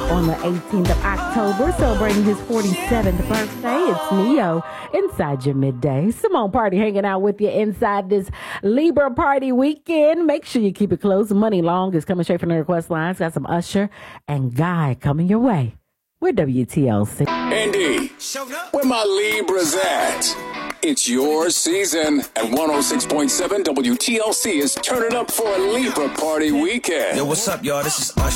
On the 18th of October, celebrating his 47th birthday, it's Neo inside your midday. Simone Party hanging out with you inside this Libra Party weekend. Make sure you keep it close. Money Long is coming straight from the request lines. Got some Usher and Guy coming your way. We're WTLC. Andy, where my Libras at? It's your season, and 106.7 WTLC is turning up for a Libra Party weekend. Yo, what's up, y'all? This is Usher.